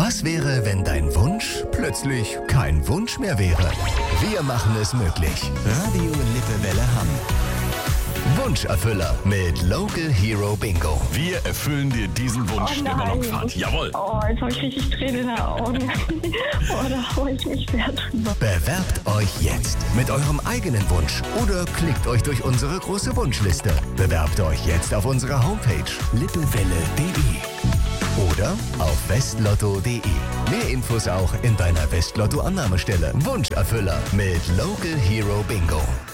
Was wäre, wenn dein Wunsch plötzlich kein Wunsch mehr wäre? Wir machen es möglich. Radio Lippe Welle Hamm. Wunscherfüller mit Local Hero Bingo. Wir erfüllen dir diesen Wunsch der Ballonfahrt. Jawohl. Oh, jetzt habe ich richtig Tränen in den Augen. Oh, da freue ich mich sehr drüber. Bewerbt euch jetzt mit eurem eigenen Wunsch oder klickt euch durch unsere große Wunschliste. Bewerbt euch jetzt auf unserer Homepage lippewelle.de oder auf westlotto.de. Mehr Infos auch in deiner Westlotto-Annahmestelle. Wunscherfüller mit Local Hero Bingo.